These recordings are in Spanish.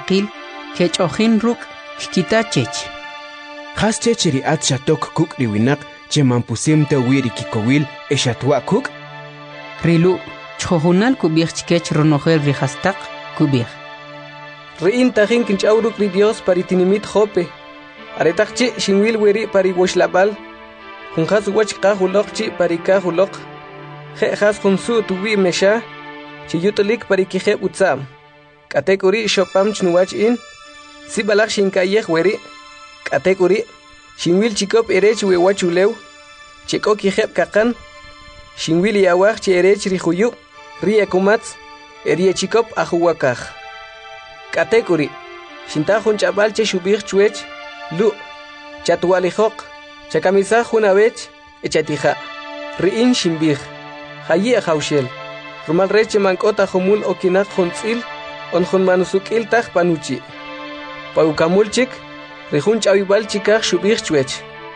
yaqil kech'ojin ruk' kitachech. Khas chechiri at shatok kuk riwinaq chemanpusim te wiri kikowil eshatwa kuk. Rilu chojunal kubij chkech ronojel rihastaq kubij. Riin tajin kinch'awruk ri Dios paritinimit Jope. Aretaqchi shinwil weri pari woxlabal. Junjas wach qajuloqchi pari qajuloq. Jejas junsu tuwi mesha. Chiyutulik pari kijeb utsam. Katekuri shopam chnuwach in. Sibalak shinkayej weri. Katekuri shinwil chikop erech wewachulew. Cheko kijeb kakan. Shinwil yawaj chi erech rijuyu. Riekumatz. Erie chikop ajuwakaj. Katekuri shintahun chabal che shubij chwech. Lu chatuwalijok. Chakamisa junabech echatija. Riin shimbij. Hayi ajaushel. Rumal reche mankota jomul okinak jontzil. Onjon manusukil taj panuchi. Paukamulchik. Rijun chabibal chikaj shubij chwech.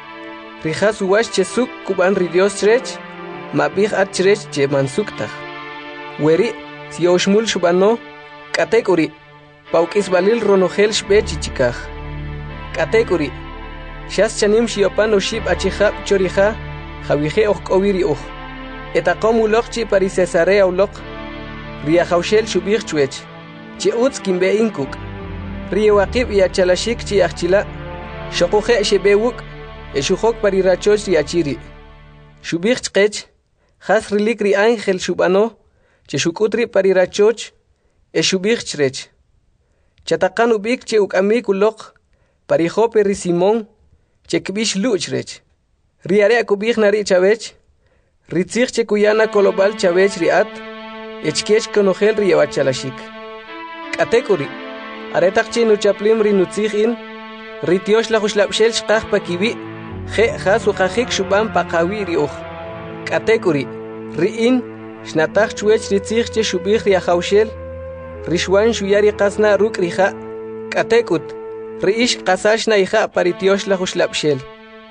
Rijas uwash che suk kuban ridios chrech. Mabij at chrech che mansuktaj. Weri sioshmul shubano. Katekuri Paukis balil ronogel shbech chikaj. Katekuri Shas chanim shiopan oshib achihab chorija. Javije okowiri oj. Etaqom ulokchi pari Cesarea ulok. Riajaushel shubij chwech. Chi utz kimbe inkuk. Riewakib yachalashik chi achila. Shokuje shebewuk. Eshujok pari rachoch riachiri. Shubij chkech. Has rilik ri ángel shubano. Cheshukutri pari rachoch. Eshubij chrech. Chatakan ubik che ukamik ulok. Parijope ri Simón. Chekbish luchrech. Riare akubik nari chavech. Ritzich che kuyana kolobal chavech riat. Echkech konogel riewachalashik. Katekuri. Aretak che nuchaplim ri nutzich in. Ritiosh la jushlapshel shkaj pakibi. Je has ukajik shuban pakawi riuj. Katekuri. Riin. Shnatach chwech ritzich che shubich riajaushel. Rishwan shuyari qasna ruk rija. Katekut. Riish qasashna ija paritiosh la jushlapshel.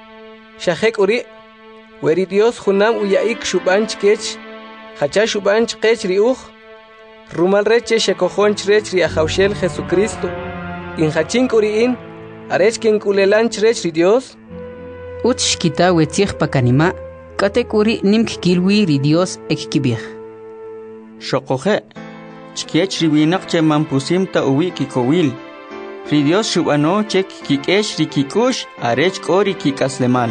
Shahek uri. Weri Dios junam uyaik shubanch kech. Hacha shubanch kech riuj. Rumal reche shekojonch rech riajaushel Jesucristo. Inhachink uriin. Arech kinkulelanch rech ri Dios. Utshkita wetzich pakanima. Katekuri nimk kilwi ri Dios ekkibij. Shokoje. Chkech riwinak che mampusim ta uwi kikowil. Ri Dios shubano chek kikesh rikikush arech kori kikasleman.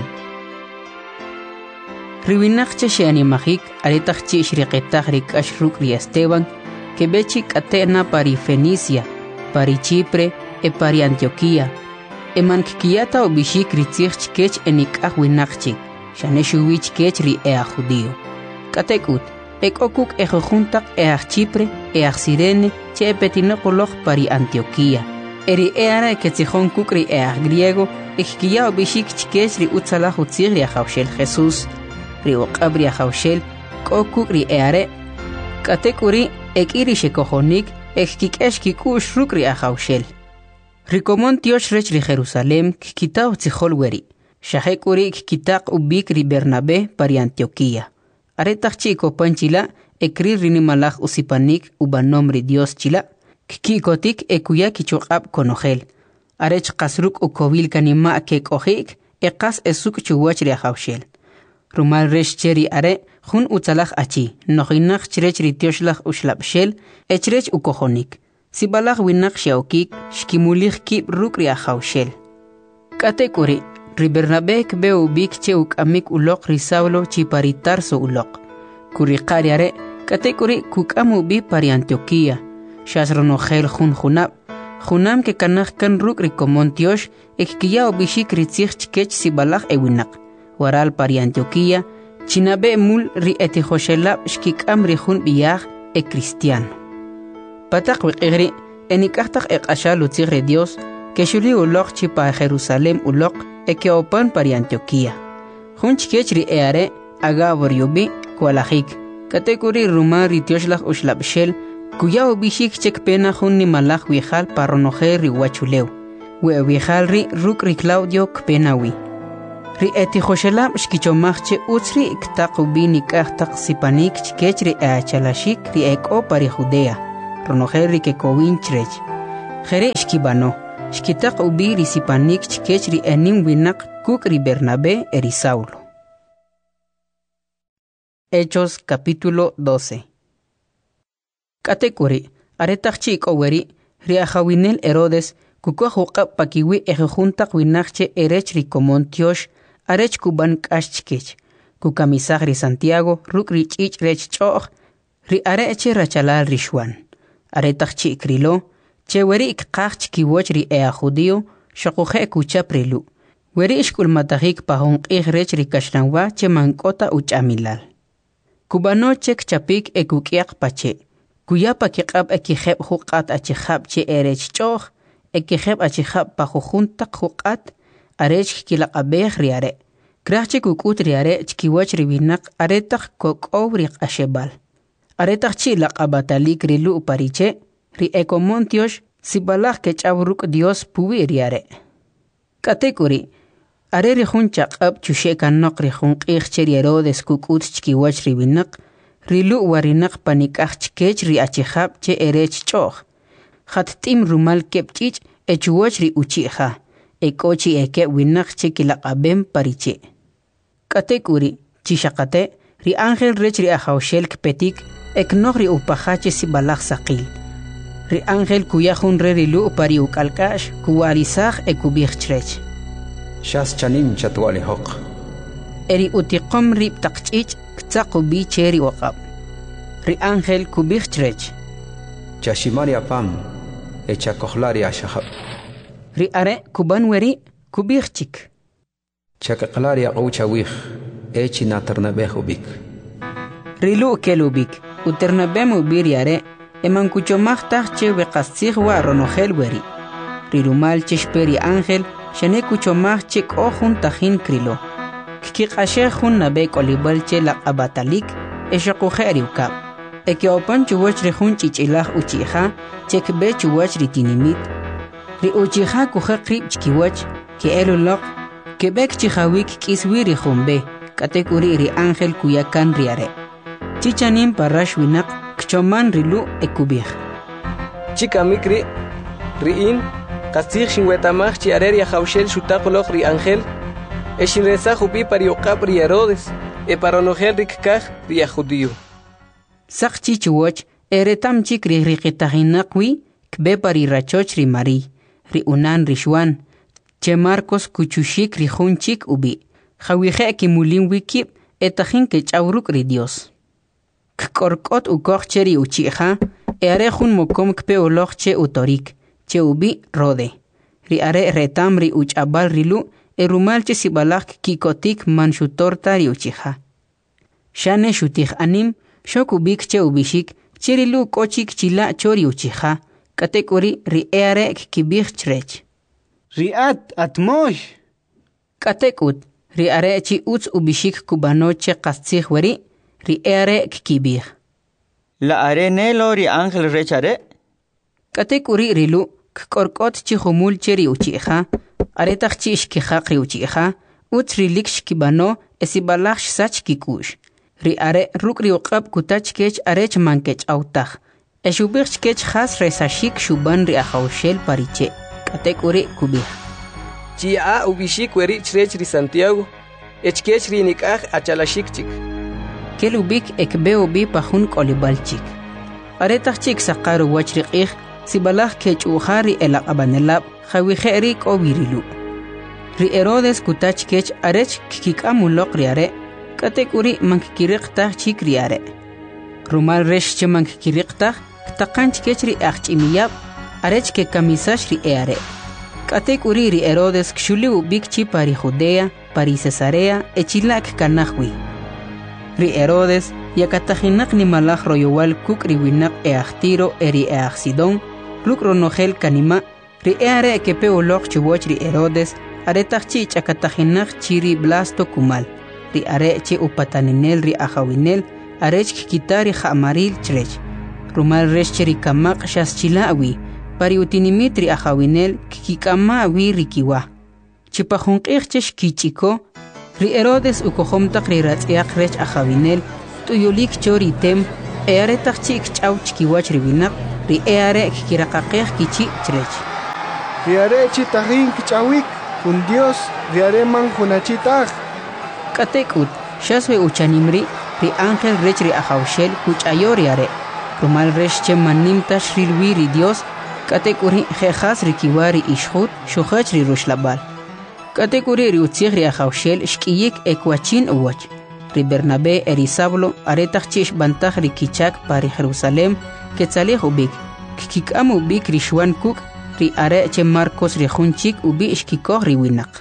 Riwinak che sheanimajik aretach chi shriqetach rikash ruk ri Esteban. Kebechik atena pari Fenicia, pari Chipre e pari Antioquía. Emankikiata obishik ritzich chkech enikaj winakchik. Shaneshuwich kech ri ea judío. Katekut. Ekokuk ejojuntak Chipre, Sirene, che petinopolog pari Antioquía. Eri eara ketzijón kukri griego, ekkia obishik chikesh ri utzala hutzir ri ajaushel Jesús, ri okab ri ajaushel, kokuk ri eare, katekuri ekiri shekojonik, ekikesh kikush ruk ri ajaushel. Rikomon tiosh rech ri Jerusalem, kikita utzijol weri, shahekuri kikitak ubik ri Bernabé pari Antioquía. Aretach chico panchila, ekri rinimalaj usipanik ubanomri Dios chila, kikikotik ekuya kichokab konogel. Arech kasruk ukovil kanima kekojik, ekas esuk chuwach riajaushel. Rumal resh cheri are, jun utzalaj achi, nojinak chrech ritioslaj ushlapshel, echrech ukojonik. Sibalaj winak shaokik, shkimulich kip ruk riajaushel. Katekuri. Ribernabek beu bik che ukamik ulok risaulo chi pari Tarso ulok. Kurikariare, katekuri kukamu bi pari Antioquía. Shasronogel junab. Junam ke kanaj kan ruk rikomontiosh, ekkiya obishik ritzich chkech sibalaj ewinak. Waral pari Antioquía, chinabe mul ri etijoshelab shkikam rijun biyaj e cristiano. Patak wikigri, enikahtak ekashal utzigre Dios, keshuli ulok chi pa Jerusalem ulok, eke opan pari Antioquía. Junch kechri eare agabor yubi kualajik. Katekuri ruma ritioslaj ushlabshel kuya obishik chek pena jun ni malaj wijal paronoje ri wachuleu. We wijal ri ruk ri Claudio kpenawi. Ri etijoshelab shkichomachche utzri iktaqubi nikahtak sipanik chkechri eachalashik ri eko pari Judea. Ronoje ri kekowin chrech. Jere ishkibano, shkitaq ubi risipanik chikech ri enim winak kuk ri Bernabé eri Saulo. Hechos capítulo 12. Katekuri, aretaq chik oweri, ri ajawinel Herodes, kukuajuqa pakiwi ejejuntaq winakche erech ri Comontiosh, arech kuban kashchikech, kukamisaj ri Santiago, ruk ri chich rech choch, ri areche rachalal rishwan. Aretaq chik rilo, che weri ikqaq chikiwoch ri ea judío, shokuje kuchap rilu. Weri ishkulmatajik pahonqij rech ri kashranwa che mankota uchamilal. Kubano chek chapik ekukiaq pache. Kuyapa kiqab ekijeb juqat achijab che erech choch, ekijeb achijab pajujuntaq juqat, arech kilaqabej riare. Krachche kukut riare chikiwach ribinak aretaq kokow ri ashebal. Aretaq chi laqabatalik rilu pariche, ri Ecomontiosh sibalaj kechabruk Dios puwi riare. Katekuri, are ri junchaq ab chushekanok ri junqij che ri Herodes kukut chikiwach ribinak, rilu warinak panikaj chikech ri achijab che erech choch. Khattim rumal kepchich echuwach ri uchija, ekochi eke winak che kilaqabem pariche. Katekuri, chishakate, ri ángel rech ri ajawshel kpetik, eknog ri upajache sibalaj saqil. Ri ángel kuyajun re rilu pari ukalkash, kuwarisaj ekubijchrech. Shas chanim chatwali hoq. Eri utiqom ri ptaqchich, ktsaqubi cheri waqab. Ri ángel kubijchrech. Chashimari apam, echakohlari ashahab. Ri are kuban weri kubijchik. Chakaqlari aqawchawij, echi natarnabej ubik. Rilu kelubik, uternabem ubir yare, eman kuchomajtaj che weqastzij wa ronojel weri. Rirumal cheshperi ángel, shane kuchomaj che k'ojun tajin krilo. Kkiqashej jun nabek olibal che laqabatalik, eshaquje ukab. Eke opan chuwach ri jun chichilaj uchija, chekbe chuwach ri tinimit. Ri uchija kuje qrib chkiwach, ke eluloq, kebek chijawik kiswi ri jumbe, katekuri ri ángel kuyakan riare. Chichanim parash winak, kchoman rilu ekubij. Chikamikri, riin, kastig shinwetamaj chi arer yajawshel shutaqoloq ri ángel, eshinresaj upi pari uqab ri Herodes, eparonojel rikkaj ri judío. Saq chichuwach, eretam chik ri riqitajinaqwi, kbe pari rachoch ri Mari, ri unan rishwan, che Marcos kuchushik ri junchik ubi, jawije kimulin wikib, etajin kechawruk ri Dios. Kkorkot ukoj che ri uchija, are jun mokom kpe oloj che utorik, che ubi Rode. Ri are retam ri uchabal rilu, erumal che sibalak kikotik manshutorta ri uchija. Shane shutij anim, shok ubik che ubishik, che rilu kochik chila chori uchija, katekuri ri are kibij chrech. Riat atmosh. Katekut, ri are chi uts ubishik kubano che qastzij weri, ri are kibij. La are nelo ri ángel rechare. Katekuri rilu, kkorkot chi humul che ri uchija, aretaq chi ishkijaq ri uchija, uts rilik shkibano esibalaj sach kikush. Ri are ruk ri uqab kutach kech arech mankech autaj. Eshubij kech has resashik shuban ri ajawshel pariche. Katekuri kubij. Chia ubishik weri chrech ri Santiago, echkech ri nikaj achalashik chik. Kelubik ekbe ubi pajun kolibalchik. Aretaq chik saqaru wachriqij, sibalaj kech uhari elaqabanelab, jawije ri k'obirilu. Ri Herodes kutach kech arech kikikamuloq riare, katekuri mankikiriqtaj chik riare. Rumal resh che mankikiriqtaj, ktaqanch kech ri ajch'imiyab, arech ke kamisash ri eare. Katekuri ri Herodes kshuli ubik chi pari Judea, pari Cesarea, echilak kanajwi. Ri Herodes, yakatajinak ni malaj royowal kuk ri winak eachtiro eri eachsidon, ruk ronojel kanima, ri eare ekepe uloq chuwoch ri Herodes, aretaq chi chakatajinak chiri blasto kumal, ri are chi upataninel ri ajawinel, arech kikitari jamaril chrech. Rumal resh chiri kamaq shaschilawi, pari utinimit ri ajawinel kikikamawi rikiwa. Chipajunqij chesh kichiko, ri Herodes ukojomtaq ri ratz'iaq rech ajawinel, tuyulik choritem, earetaq chik ch'aw chikiwach ri winaq, ri eare kiraqaqej kichi chrech. Riare chitahin kichawik, un Dios, riare man hunachitag. Katekut, shaswe uchanimri, ri ángel rech ri ajaushel kuchayo riare. Rumal resh che manimta shrilwi ri Dios, katekuri jejas ri kiwari ishhut, shuhach ri rushlabal. Katekuri ri utzig ri ajaushel shkiyik ekwachin uwach. Ri Bernabé eri Saulo aretach chish bantag ri kichak pari Jerusalem, ketzalej ubik. Kikam ubik ri shwan kuk, ri are che Marcos ri junchik ubi ishkikoh ri winak.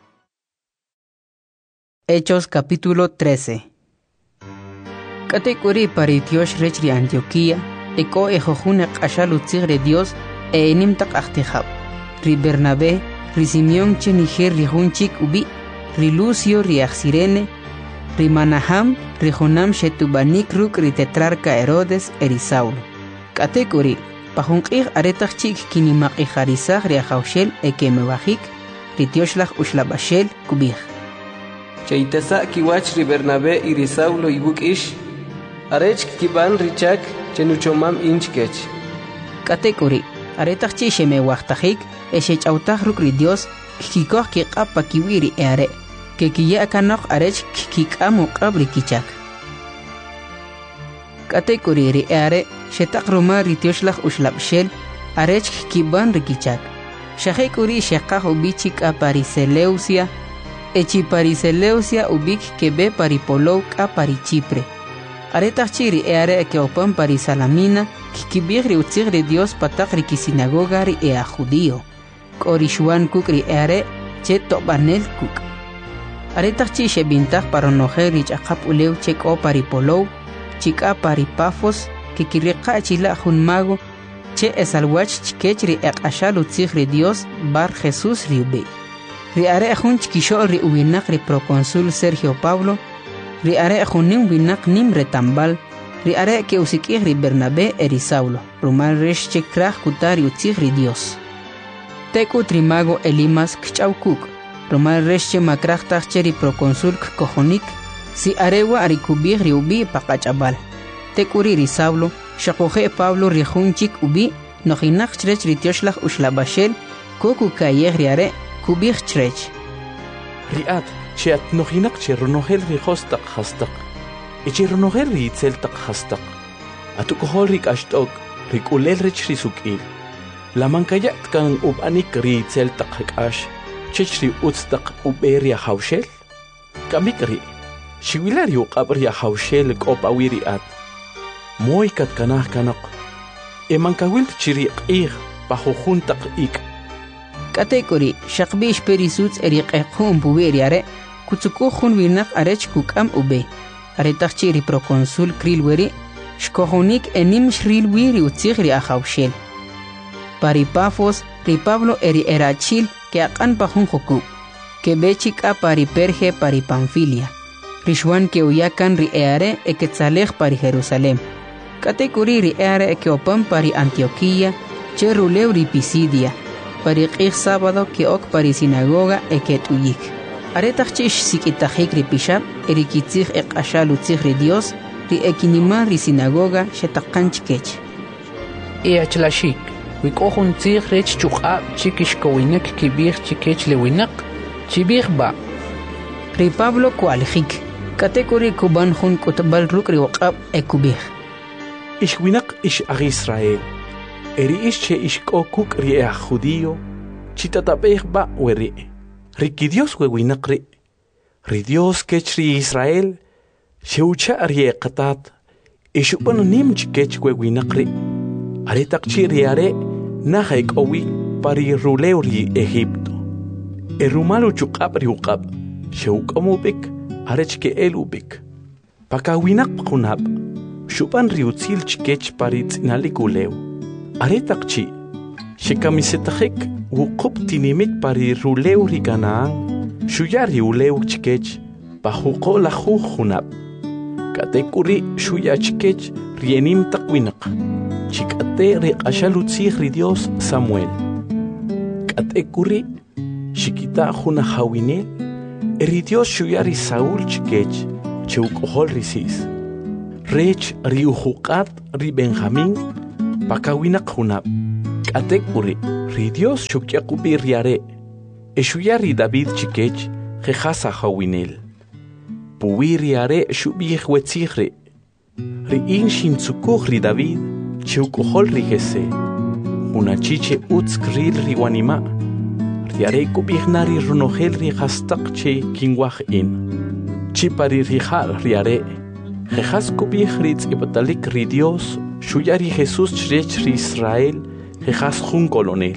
Hechos capítulo 13. Katekuri paritiosh rech ri Antioquía, eko ejojune qashal utzig ri Dios, enimtak achtijab. Ri Bernabé, ri Simeón che niger ri junchik ubi, ri Lucio ri Axirene, ri Manaham, ri Jonam shetubanik ruk ri tetrarca Herodes eri Saulo. Katekuri, pajunqig aretach chik kinimaq ijarizag ri ajaushel ekemebajik, ri tioshlaj ushlabashel kubij. Cheitesa kiwach ri Bernabé y ri Saulo ibuk ish, arech kiban richak chenuchomam inchkech. Katekuri, aretach chi shemewajtajik, eshechautaj ruk ri Dios, kikikoh kiqapa kiwiri eare, que kiya kanok arech kikikamu qabri kichak. Katekuri ri eare, shetak roma ri tioshlaj ushlabshel, arech kiban ri kichak. Shahekuri shekaj ubichik a Pariseleusia, echi Pariseleusia ubik kebe paripolou a Parichipre. Aretach chiri eare que opan Parisalamina, kikibigri utzigri Dios patakri kisinagoga ri ea judío. Korishuan kuk ri eare, che tobanel kuk. Aretach chi shebintach paronojer ri chakap uleu chek o paripolou, chika paripafos, kikiriqa chila junmago, che esalwach chikech ri ekashal utzigri Dios bar Jesús ri ube. Ri are junch kishol ri uwinak ri proconsul Sergio Pablo, ri are junin winak nimre tambal, ri are que usikih ri Bernabé eri Saulo, rumal resh chekraj kutari utzig ri Dios. Teku trimago Elimas kchaukuk, rumal resh che makraj tachche ri proconsul kojonik, si arewa arikubih ri ubi pakachabal. Tekuri ri Saulo, shakoje Pablo ri junchik ubi, nojinak chrech ri tioshlaj ushlabashel, kuku kayeh ri are, kubih chrech. Riat, che at nojinak che ronogel ri hostak hastak. Eche ronogel ri itzeltak hastak. Atukohol rik ashtok, rik ulel rich ri sukil. La mankayat kan ubanik ri itzeltak hekash, chech ri utstak uberia haushel. Kamik ri, shiwilar yu qabria haushel kopawiri at. Moy kat kanah kanak. Emankawil chiri qih pahujuntak ik. Katekuri, shakbish perisuts eriqeqhum buberiare, kutsukuhun winak arech kukam ube. Aretachiri proconsul krilweri, shkohonik enim shrilwiri utzigri ajaushel. Paripafos, ri Pablo eri erachil, que akan pahun joku, que bechika pariperge paripamfilia. Rishwan que uyakan ri eare eketzalej pari Jerusalem. Katekuri ri eare ekeopan pari Antioquía, che ruleu ri Pisidia. Pari qih sábado que ok pari sinagoga eketuyik. Aretachchish sikitajik ri pishab, erikitzig ekashalutzig ri Dios, ri ekinima ri sinagoga shetakanchkech. Eachlashik, wikohun tzig rech chukab chikishkowinek kibir chikech lewinak, chibir ba. Ri Pablo kualijik, katekuri kuban hun kutbal ruk ri waqab ekubih. Ishwinak ish ag Israel. Eri ische ishkokuk ri ea judío, chitatapej ba weri. Riki Dios wewinak ri. Ri Dios kech ri Israel, sheucha ri qatat, ishupan nim chikech wewinak ri. Aretak chi ri are, nahaik owi pari ruleu ri Egipto. Erumalu chukab ri uqab, sheuk omubik, arechke elubik. Pakawinak kunab, shupan ri utzil chikech pari tzinalik uleu. Aretak chi, shikamisetajik wukup tinimik pari ruleu ri Canaán, shuyari uleu chikech, pajuko la junab. Katekuri shuya chikech rienim takwinak, chikate ri ashalutzig ri Dios Samuel. Katekuri shikita juna hawinel, ri Dios shuyari Saúl chikech, cheukohol risis. Rech ri ujukat ri Benjamín, Pakawinak hunab. Katek uri. Ri Dios shukyakubi riare. Eshuyari David chikech. Jejasa hawinel. Puwi riare shubih wetzigre. Ri inshin tsukuh ri David. Cheukuhol ri jese. Unachiche utskril ri wanima. Riare kubihnari runogel ri hastak che kingwah in. Chipari rijal riare. Jejas kubih ritz ibetalik ri Dios. Shuyari Jesús chrech ri Israel. Jejas jun colonel.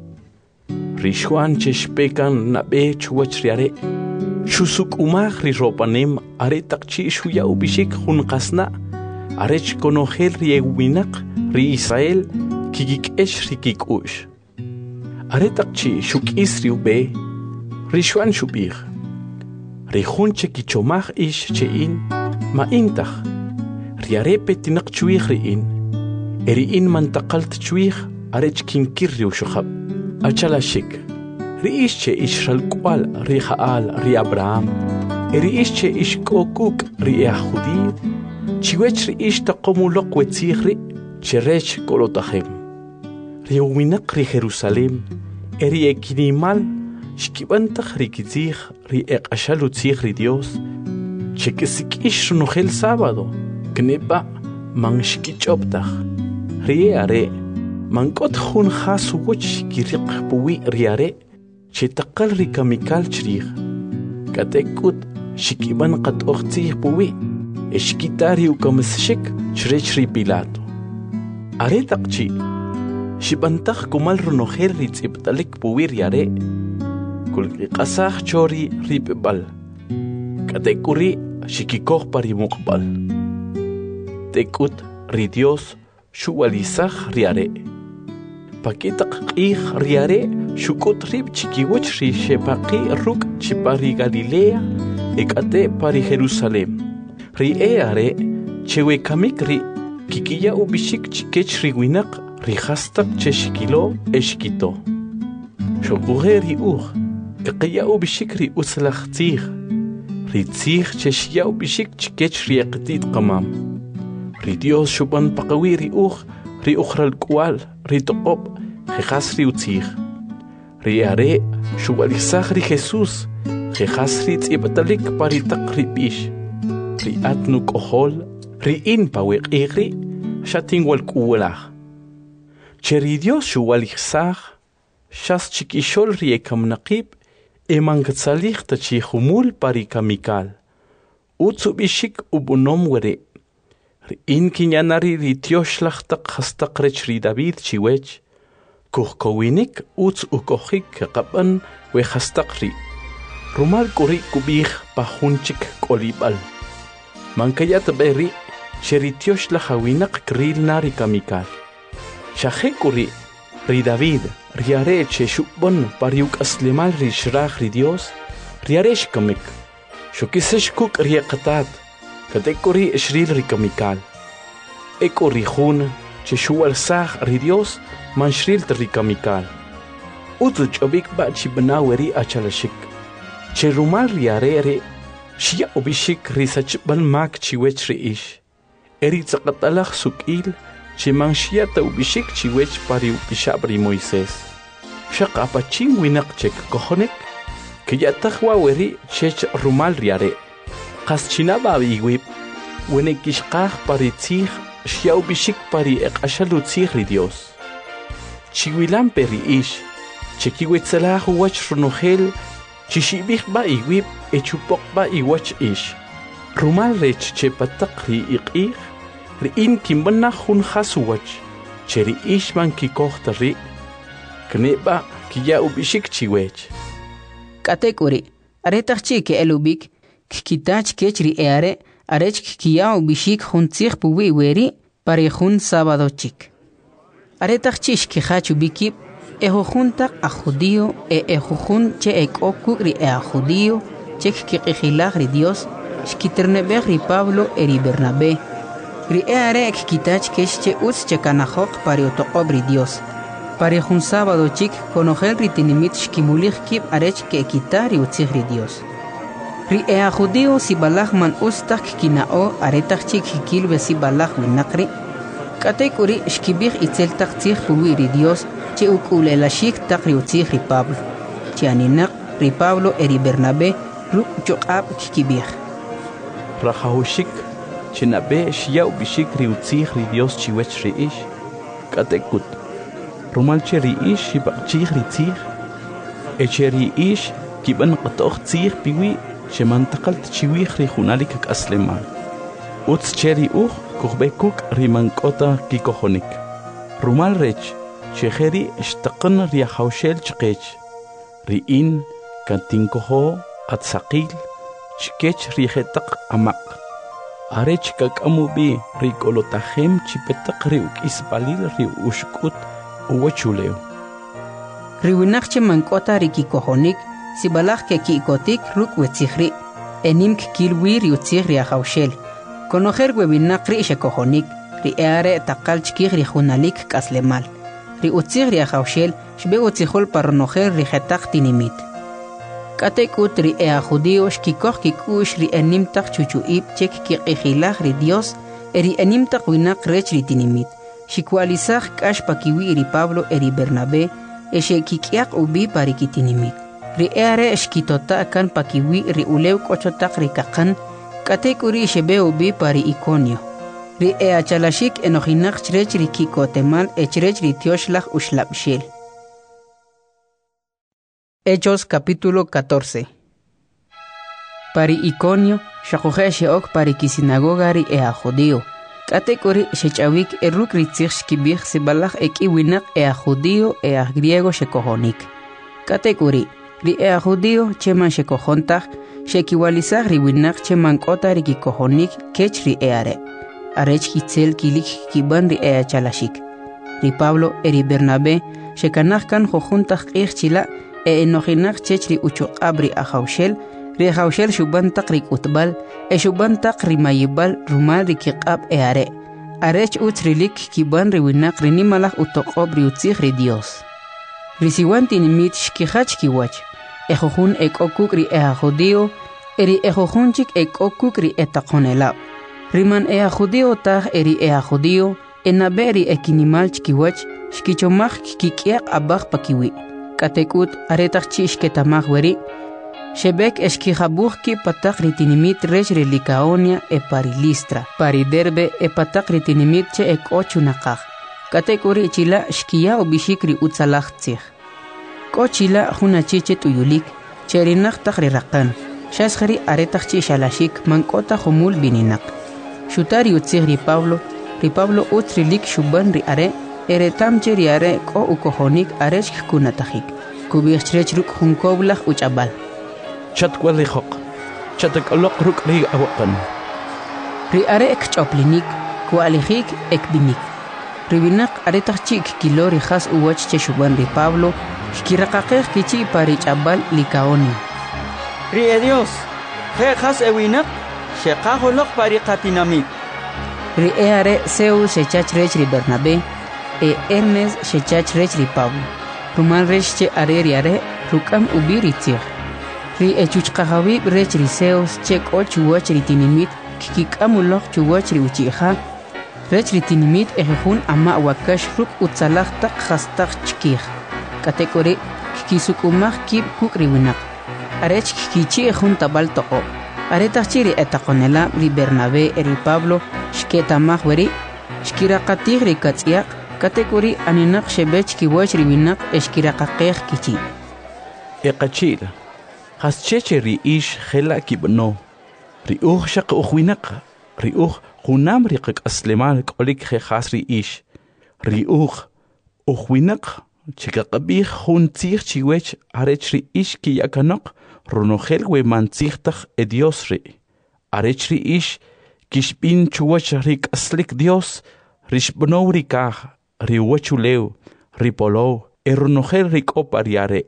Rishuan cheshpekan nabe chuach riare. Shusuk umah ri ropanem. Are takchi shuya ubishik jun kasna. Arech konogel ri ewinak ri Israel. Kigik esh ri kikush. Are takchi shuk isri ube. Rishuan shubih. Rejun chekichomach ish chein. Ma intach. Riare petinak chuich riin. Eriin mantakalt chuich. Arech kinkir ri ushukhab. Achalashik. Riish che Israel kwal ri Jaal ri Abraham. Eriish che ish kokuk ri Yahudi. Chiwech riish taqomulok wetzigri. Cherech kolotachem. Ri uwinak ri Jerusalem. Eri ekinimal. Shkibantach ri kizig ri eqashalutzig ri Dios. Chekesik ish runogel sábado. Knepa man shkichoptach. Rie are. Mankot jun jasu wuch kiriq puwi riare. Chetakal ri kamikal chrih. Katekut shikiban qat oqtzih puwi. Eshkitari ukamsshik chrech ri Pilato. Are takchi. Shibantach kumal runogel ri tziptalik puwi riare. Kulki qasaj chori ri pebal. Katekuri shikikoh pari muqbal. Tekut ri Dios shuwalizaj riare. Pakitak qih riare shukut rib chikiwach ri shepaqi ruk chipari Galilea ekate pari Jerusalem. Ri are chewe kamik ri kikiya ubishik chikech ri winak ri hastak cheshikilo eshkito. Shukuhe ri kaqiya ubishik ri uslach tzih. Ri tzih cheshiya ubishik chikech ri eqtit qamam. Ri Dios shuban paqawi ri ri ukhral kwal ri toqob jejas ri utzig. Ri are shuwalizaj ri Jesús jejas ri tzibtalik paritak ri bish. Ri atnu kohol ri in pawiq igri shatin wal kuwalaj. Che ri Dios shuwalizaj shas chikishol ri ekamnaqib emangatsalij tachi humul pari kamikal. Utsubishik ubunom were. In kinyanari ri tioshlachtak hastakrech ri David chiwech. Kuhkowinik uts ukohik qaban we hastakri. Rumal kuri kubih pahunchik kolibal. Mankayat beri cheri tioshlachawinak kril nari kamikal. Shahe kuri ri David riare che shubon pariuk aslemal ri shrach ri Dios. Riaresh kamik. Shukisesh kuk riaqatat. Katekuri eshril ri kamikal. Eko ri jun che shual saj ri Dios man shril ri kamikal. Utu chobik ba chibnaweri achalashik. Che rumal riarere shia obishik ri sachbal mak chiwech ri ish. Eri tzaqatalach sukil che man shia ta ubishik chiwech pari upishab ri Moisés. Shaq apachin winak chek kohonek que yatajwa weri chech rumal riare. Qaschinaba biwib wenekishqaj paritzij xiaw bishik pari eqashalutzij ri Dios. Chiwilan peri ish chekiwetzelaj wach runogel chishibij ba iwib echupok ba iwach ish. Rumal rech chepatak ri iqij ri in kimbana jun hasuwach cheri ish man kikohta ri kneba kiya ubishik chiwech. Katekuri aretachchi ke elubik kitach kechri eare arech kiya ubishik juntzig puwi weri pari jun sábado chik. Aretachchi kihachu bikip ejo junta a judío jun che ekoku ri a judío chek kiqilag ri Dios shkiternebe ri Pablo eri Bernabé ri eare kitach keche us chekanajok pari otoqob ri Dios. Pari jun sábado chik konogel ri tinimit shkimulig kip arech ke kitari utzig ri Dios. Ri ea judío si balaj man ustak kinao aretach chik hikil besi balaj winakri Katekuri shkibih itzel taqtzih ruwi Dios che ukulelashik taq riutzih ri Pablo. Che aninak ri Pablo eri Bernabé ruk choqab kikibih. Rajahushik chinabe shiau bishik riutzih ri Dios chiwech riish. Katekut rumal che riish shibaqchih ritzih. Eche riish kiban qatoq tzih piwi shemantaqal tchiwih ri junalik aslemal. Utz cheri kuhbekuk rimankota kikohonik. Rumal rech cheheri shtaqan riahaushel chqech. Riin kantinkoho atsaqil chkech rihetaq amaq. Arech kakamubi rikolotahem chipetaq riuk isbalil riushkut uwachuleo. Riwinaqche mankota rikikohonik sibalaq ke kikotik ruk wetzihri. Enim kilwi riutzih riahaushel. Conocer webinaq ri shekohonik ri eare taqal chkih ri junalik kaslemal ri utzih ri ajawshel shbe utzihol parnojer ri jetaq tinimit katekut ri ea judío shkikoh kikush ri enim taq chuchuib chek kiqijilaj ri Dios eri enim taq winaq rech ri tinimit shikwalizaj kash pakiwi ri Pablo eri Bernabé eshe kikiaq ubi pari kitinimit ri eare shkitota kan pakiwi ri ulew kochotaq ri kaqan Katekuri shebeo bi pari Iconio. Ri chalashik enojinak chrech ri kikotemal echrech ri tioshlach ushlapshil. Hechos capítulo 14. Pari Iconio, shakuhe sheok pari kisinagoga ri judío. Katekuri shechawik eruk ri tzich sibalach winak judío griego shekohonik. Katekuri ri judío cheman shekohontach Shekiwalizah riwinak che mankota rikikohonik kech ri eare. Arech kitzel kilik kiban ri ea chalashik. Ri Pablo eri Bernabé shekanach kan jojuntach chila enojinak chech ri uchuqab ri ajawshel shuban taq ri utbal shuban taq ri mayibal rumal ri kiqab eare. Arech utzrilik kiban ri winak ri nimalach utoqob ri utzih ri Dios. Risiwan tinimit shkihach kiwach. Ejojun ekokuk ri judío, eri ejojunchik ekokuk ri etaqonelab. Riman judío taj eri judío, enaberi ekinimal chkiwach, shkichomaj kikiaq abaj pakiwi. Katekut aretach chishketamaj weri, shebek eshkijabuj ki pataq ri tinimit rech ri Licaonia pari Listra, pari Derbe pataq ri tinimit che ekochunaqaj. Katekuri chila shkiya ubishik ri utzalaj tzij. Kochila hunachiche tuyulik, cherinak takri rakan, shashari aretak chishalashik mankota humul bininak. Shutari utzig ri Pablo utrilik shuban ri are, eretam cheri are ko ukohonik areshk kunatajik. Kubirchrech ruk hunkoblach uchabal. Chatkwalihok, chatakalok ruk ri awakan. Ri are ek choplinik, kualijik ek binik. Ribinak aretak chik kilori has uwach che shuban ri Pablo, Shkirakakeh kichi pari chabal Licaonia. Rie Dios, jejas ewinak, shekajolok pari katinamit. Rie are Zeus shechach rech ri Bernabé, Hermes shechach rech ri Pablo. Rumal rech che are rukam ubiri tzir. Ri chuchkahawi rech ri Zeus che koch uwach ri tinimit, kikikamulok chuwach ri uchiha. Rech ri tinimit ejejun ama wakash ruk utzalach tak hastak chkih. Katekuri kisukumaj kib kukri winak. Arech kichi tabal toko. Aretach chiri etaqonela ri Bernabé eri Pablo shketamaj weri shkirakatij ri katziak. Katekuri aninak shebech kiwach ri winak eshkirakakej kichi. Ekachil hascheche ri ish khela kibno. Ri shaq winak. Ri kunam ri aslemal kolik khas ri ish. Ri winak Chikaqabih hun tzih chiwech arech ri ish ki yakanok runogel we mantzihtaj Dios ri. Arech ri ish kishpin chuwach rik aslik Dios rishbnow rikaj ri wachulew ri polow runogel rik opariare.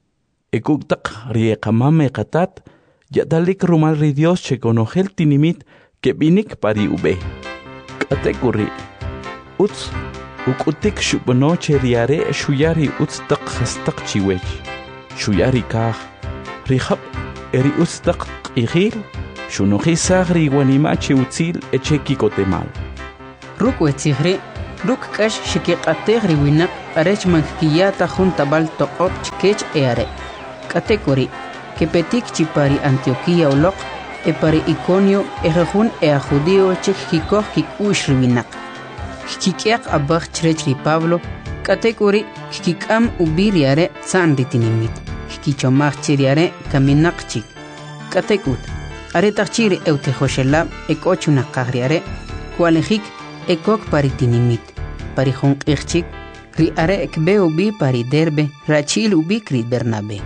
Ekuktak ri ekamame katat yadalik rumal ri Dios chekonogel tinimit kebinik pari ube. Katekuri utz Ukutik shubno cheriare shuyari utstak hastak chiwech. Shuyari kaj. Rihab eri utstak ihil. Shunoji sagri wanima cheutzil echeki kotemal. Ruku etzihri Ruk kash shikiqateg riwinak arech mankiyata juntabal toqop chikech eare. Katekori, que petik chipari Antioquía ulok, e pari Iconio ejejun ea judío chik kikoh kikush riwinak. Kikiak abach chrech ri Pablo, katekori kikam ubiriare san ritinimit. Kikichomach chiriare kaminak chik. Katekut, aretach chiri eutejoshelab ekochuna kagriare, kualejik ekok paritinimit. Parijong ichik, ri are ekbe ubi pari derbe, rachil ubi kri Bernabe.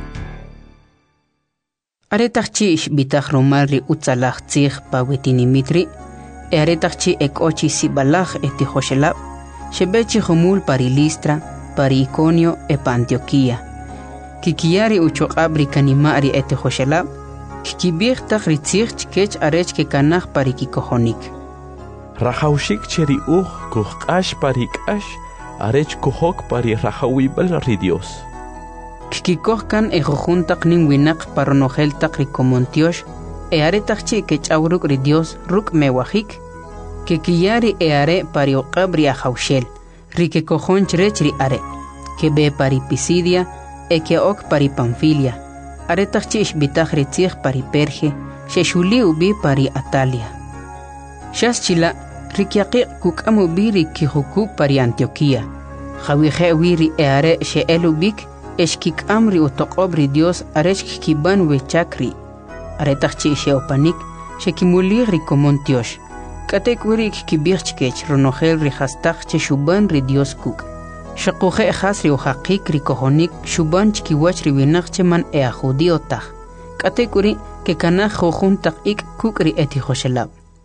Aretachchi bitach romalri utzalach tzich pawetinimitri, aretachchi ekochi sibalach etihoshelab, shebechi homul pari Listra, pari Iconio pa Antioquía. Kikiari uchoqabri kanimari etihoshelab, kikibirtach ritzich chkech arech ke kanach pari kikohonik. Rajaushik cheri kuhkash pari kash, arech kuhok pari rajawibel ri Dios. Kikikohkan ejojuntak nin winak paronojeltak rikomontiosh, aretachchi kechawruk ri Dios ruk mewajik, kikiyari are pari oqabri ajaushel, rikekojon chrech ri are, kebe pari Pisidia, keok pari Panfilia, aretachchi ishbitach ritzich pari Perge, sheshuli ubi pari Atalia. Shaschila, rikiaqi kukamu biri kihuku pari Antioquía, jawije wiri are sheelubik, Eshkik amri utoqobri Dios arech kiban wechakri. Aretachchi sheopanik, shekimulir rikomontiosh. Katekuri kibirchkech ronogel rihastach che shuban ri Dios kuk. Shakuje hasri uhaqik rikohonik shuban chkiwach riwinach cheman judíotach. Katekuri que kanach jojuntak ik kuk ri etihoshelab.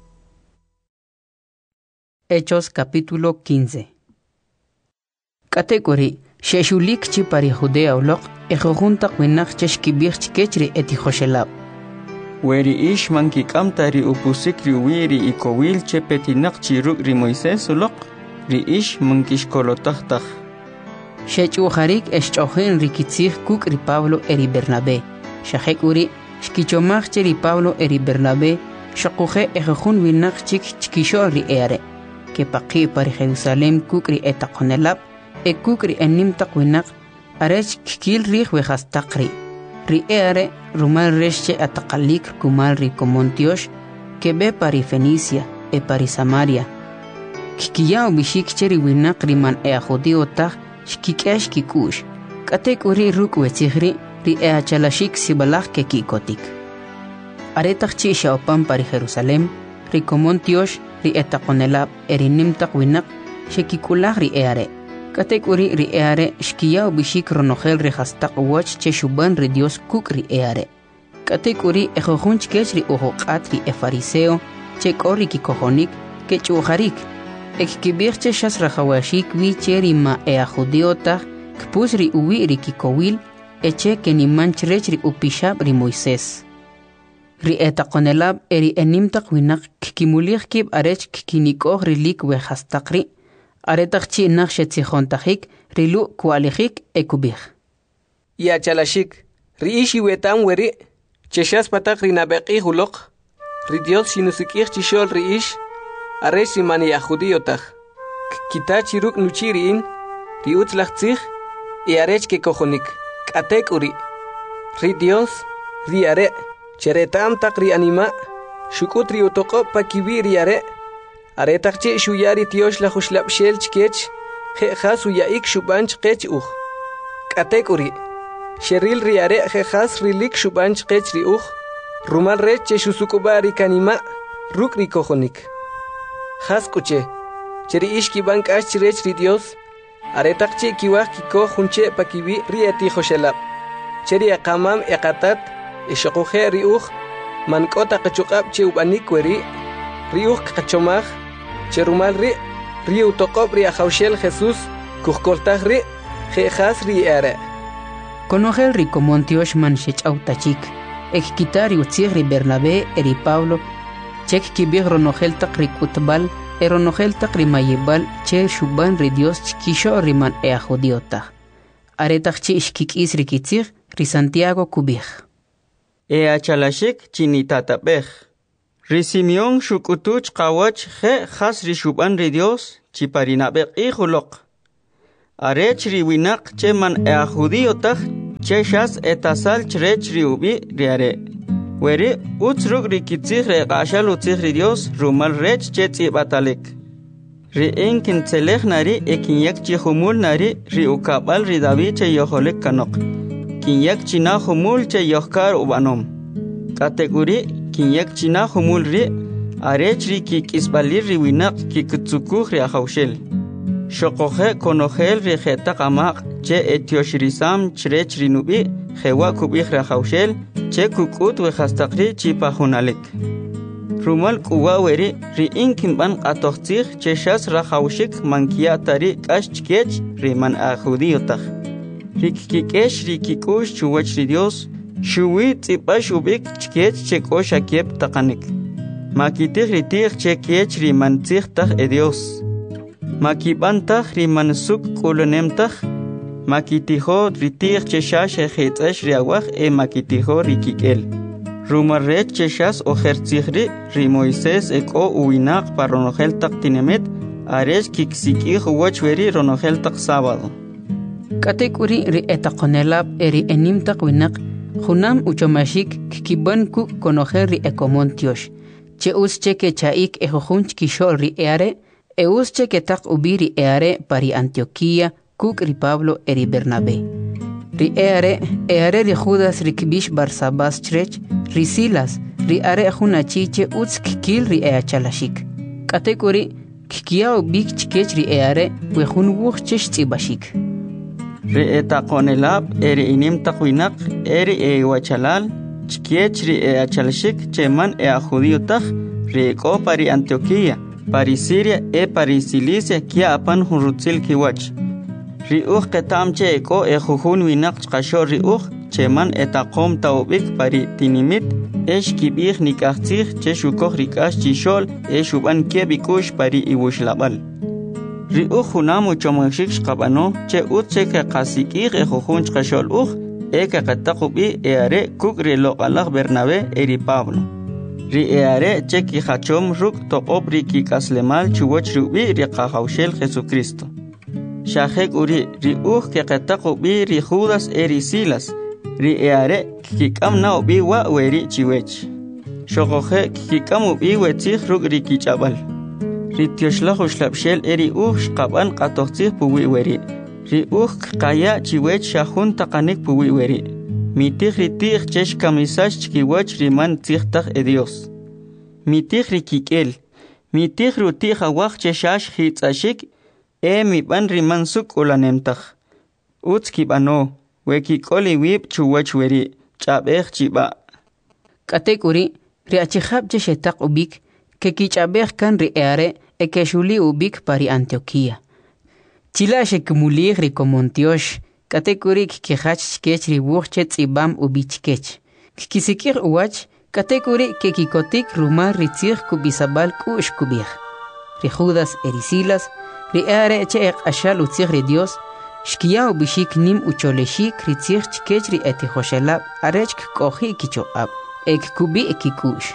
Hechos capítulo 15. Katekuri Sheshulik chi pari Judea ulok, ejojuntak winach cheshkibich chikechri etihoshelab. Weri ish mankikam ri upusik ri wiri ikowil chepetinak chiruk ri Moisés ulok, ri ish mankishkolotach. Shechuharik eschohin rikitzich kuk ri Pablo eri Bernabe. Shahekuri, shkichomach ri Pablo eri Bernabe, shakuje ejojun winach chik chikisho ri ere. Que paqi pari Jerusalem kuk ri etakonelab, ekukri enimtak winak arech kikil rih wehastakri. Ri eare rumal resche ataqalik kumal ri komontiosh kebe pari Fenicia pari Samaria. Kikiya ubishik cheri winak riman judíotach shkikesh kikush. Katek uri ruk wechihri ri chalashik sibalach kekikotik. Aretach chi shaopan pari Jerusalem ri komontiosh ri etakonelab erinimtak winak shekikulach ri eare. Katek uri ri eare shkiya ubishik ronogel rihastak wach che shuban ri Dios kuk ri eare. Katek uri ejojun chkech ri uhoqat ri fariseo che kori kikohonik ke chuharik. Ekibir che shas rajawashik wi cheri ma judíotach kpus ri uwi ri kikowil eche ke ni manchrech ri upishab ri Moisés. Ri etakonelab eri enimtak winak kikimulich kib arech kikinikoh ri lik wehastakri. Aretachchi nachshetzijontajik rilu kualijik ekubij. Ya chalashik, ri ishi wetam weri, cheshas patak rinabeqi hulok, ri Dios shinusikich chishol ri ish, aresh mani judíotach. Kitachi ruk nuchiriin, ri utzlachtzich, arech ke kojonik, katek uri. Ri Dios, ri are, cheretam tak ri anima, shukut ri utoko pa kibi ri are, aretachchi shuyari tiosh la hushlab shel chkech, jejas uyaik shubanch kech Katek uri, sheril riare jejas rilik shubanch kech ri rumal reche shusukubari kanima, ruk ri kojonik. Has kuche, cheri ishki bank ash rech ri Dios, aretachchi kiwach kiko hunche pakibi ri eti hoshelab. Cheri akamam ekatat, eshokuhe ri mankota kachukab che ubanik weri, ri kachomach, cherumal ri utokop ri ajaushel Jesús, kuhkoltaj ri, jejas ri ere. Conogel ri komontiosh man shechautachik, ekitari utzig ri Bernabe eri Pablo, chek kibig ronogel tak ri kutbal, ronogel tak ri mayibal, che shuban ri Dios chkisho ri man judíotach. Aretach chi ishkikis ri kitzig ri Santiago kubig. Chalashik chinitatapej. Ri Simeón shukutuch qawach je khas ri shuban ri Dios chi parinabeq ihulok. Arech ri winak che man judío taj che shas etasal chrech ri ubi ri are. Weri utsruk ri kitzig re qashal utzig ri Dios rumal rech che tsibatalek. Ri inkin tselech nari ekin yak chi humul nari ri ukabal ri David che yoholek kanok. Kin yak china humul che yohkar ubanom. Kategori kin yak china humul ri arech ri ki kisbalir ri winak ki kutsukuh ri ahawshel. Shokohe konogel ri kheta qamaq che etioshrisam chrech ri nubi khewa kubih ri ahawshel che kukut we khastaqri chi pahunalek. Rumal kuwa weri ri inkin ban qatoqtzig che shas ra hawshik mankia tari kashchkech ri man judíotaq. Ri kikesh ri kikush chuwach ri Dios shuwi tsipash ubik chkech che kosha kiep taqanik. Makitig ri tig che kech ri man tzig taq e Dios. Makiban taq ri man suk kulunem taq. Makitijo ri tig che shash e khitzash ri awaj e makitijo ri kikel. Rumarrech che shas o hertzigri ri Moisés eko uinaq pa ronogel taq tinemet aresh kiksikij uwach weri ronogel taq sábado. Katekuri ri etaqonelab eri enimtaq winaq Junam uchomashik kikiban ku konojer ri ekomontiosh. Che usche ke chaik ejojunch kishol ri eare, e usche ke tak ubiri eare pari Antioquía, kuk ri Pablo eri Bernabé. Ri eare ri Judas ri kibish Barsabas chrech, ri Silas, ri are junachiche uts kikil ri eachalashik. Katekuri kikia ubik chkech ri eare, wejun wuch chesh tzibashik. Ri etaqonelab eri inim taqwinak eri wachalal chkiech ri achalshik cheman judío taj ri eko pari Antioquía pari Siria pari Cilicia kia apan hunrutzil kiwach ri ketam che eko jujun winak chqasho ri cheman etaqom taubik pari tinimit kibih nikachtzig che shukoj ri kash chishol shuban kebikush pari iwushlabal ri junam uchomashik shqabano che utse ke qasikig jujun chqashol ke qataqubi eare kuk ri loqalag Bernabé eri Pablo ri eare che ki hachom ruk toqob ri ki kaslemal chuwach rubi ri qahawshel Jesucristo shahek uri ri ke qataqubi ri Judas eri Silas ri eare ki kamna ubi wa weri chiwech shogoje ki kamu bi wetzig ruk ri ki chabal ri tioshlach shlabshel eri shqaban qatoqtzig puwi weri ri qaya chiwech shahun taqanik puwi weri mitig ri tig chesh kamisash chkiwach ri man tzigtaq e Dios mitig ri kikel mitig ru tig awaq cheshash hitzashik mi ban ri man suk ulanemtaq utz kibano we kikoli wib chuwach weri chabej chiba katekuri ri achihab cheshetaq ubik ke kichabej kan ri eare ekeshuli ubik pari Antioquía. Chilashe kumulig ri komontiosh, katekurik kihach chkech ri wuchet ibam ubichkech. Kisikir uwach, katekuri ke kikotik rumar ri tzig kubisabal kush kubih. Ri Judas eri Silas, ri eare che ashal utzig ri Dios, shkia ubishik nim ucholeshik ri tzig chkech ri etihoshelab, arech kohi kichoab, kubi kikush.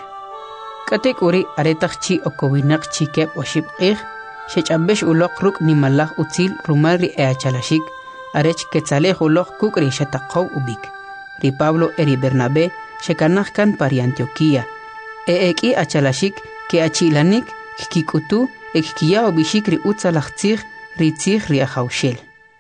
Katekuri aretachchi okowinak chikep oshib shechambesh ulok ruk ni malach utzil rumari chalashik arech ketzalej ulok kukri shetaqaw ubik ri Pablo eri Bernabé shekanach kan pari Antioquía eki achalashik ke achilanik kikutu ekkiya obishik ri utzalach tzig ri ahawshel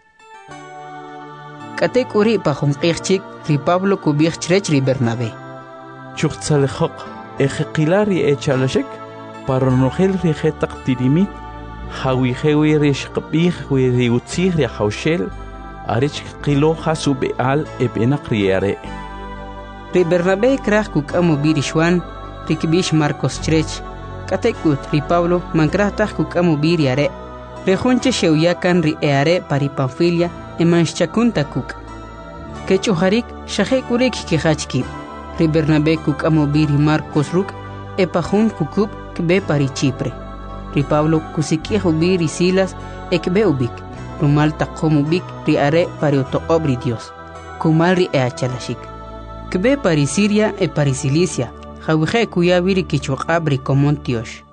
katekuri pahumqirchik ri Pablo kubich chrech ri Bernabé chuqtzalejok ejqilari chalashik paronogel ri jetaq tirimit hawihewi rishqbih wi utzig ri hawshel arich qilo hasu beal benaqriare ri Bernabé krach kukamu birishwan rikbish Marcos chrech katekut ri Pablo mankrach kukamu biriare rejunche sheuyakan ri eare pari Panfilia emanchakunta kuk kechuharik shahekurik kihachki ri Bernabé kukamu biri Marcos ruk epahun kukub kbe pari Chipre ri Pablo kusikihu biri Silas ekbe ubik rumal taqom ubik ri are pari otoobri Dios kumal ri eachalashik kbe pari Siria pari Cilicia jawije kuyawiri kichuqabri comontiosh.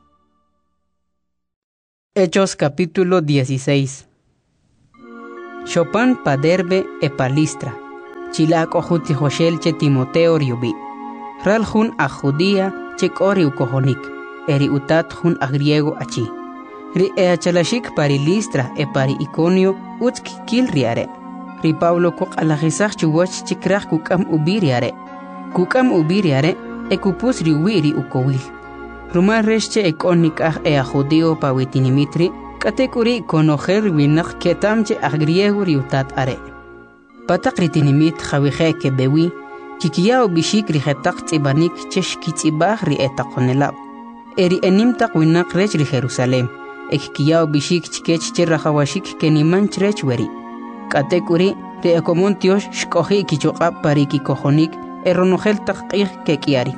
Hechos capítulo 16. Chopin pa Derbe e pa Listra. Chilak ojuti Joshel che Timoteo riubi. Ral jun a Judía che kori ukohonik. Eri utat jun a griego achi. Ri chalashik pari Listra e pari Iconio utski kil riare. Ri Pablo kuk alajisach chuwach chikrach kukam ubiriare. Kukam ubiriare e kupus riwiri ukowil. Rumar resche e konik a judío pa witinimitri. Katekuri konojer winak ketamche a griego riutat are. Patak ritinimit jawije ke bewi. Kikiyao bishik rijetak tibanik chesh kitibah ri etakonelab. Eri enimtak winak rech ri Jerusalem. Ekikiyao bishik chikech cherrajawashik keniman chrech weri. Katekuri ri ekomontiosh shkoji kichokab pari kikojonik eronojel takqih kekiarik.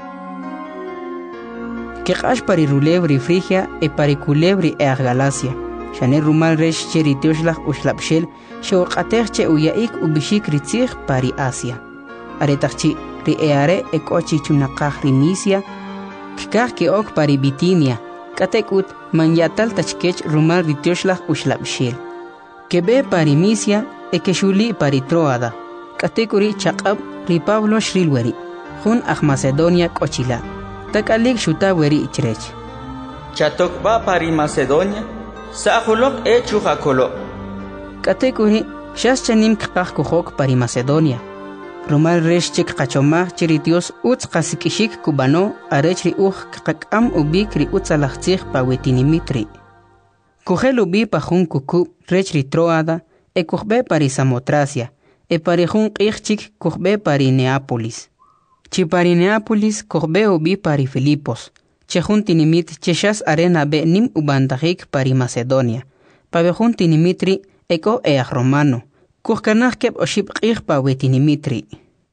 Kekash pari rulebri Frigia e pari culebri e Galacia. Shane rumal resh cheritioshlah ushlapshel shorqatech uyaik ubishik ritzich pari Asia. Aretachchi ri eare e kochi chunaqah ri Misia. Kikah ke ok pari Bitinia. Katekut manyatal tachkech rumal ritioshlah ushlapshel. Kebe pari Misia e keshuli pari Troada. Katekuri chaqab ri Pablo shrilweri. Jun Macedonia kochila. Takalik shuta weri ichrech. Chatokba pari Macedonia, sahulok e chujakolo. Katekuri, shas chanim kqaq kuhok pari Macedonia. Rumal resh chik qachomah chiritios utz qasikishik kubano arech ri qaqam ubik ri utzalachtzich pa wetinimitri. Kuhel ubi pa jun kuku rech ri Troada e kuhbe pari Samotracia e pari jun qihchik kuhbe pari Neápolis. Chipari Neápolis korbe ubi pari Filipos. Chejun tinimit cheshas arena be nim ubandajik pari Macedonia. Pabejun tinimitri eko eaj romano. Kuhkanaj keb oship qih pa wetinimitri.